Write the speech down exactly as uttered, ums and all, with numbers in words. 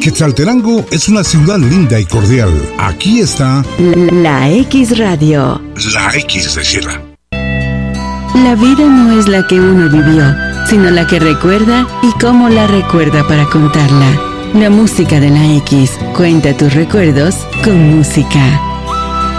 Quetzaltenango es una ciudad linda y cordial. Aquí está La X Radio. La X de Sierra. La vida no es la que uno vivió, sino la que recuerda y cómo la recuerda para contarla. La música de la X. Cuenta tus recuerdos con música.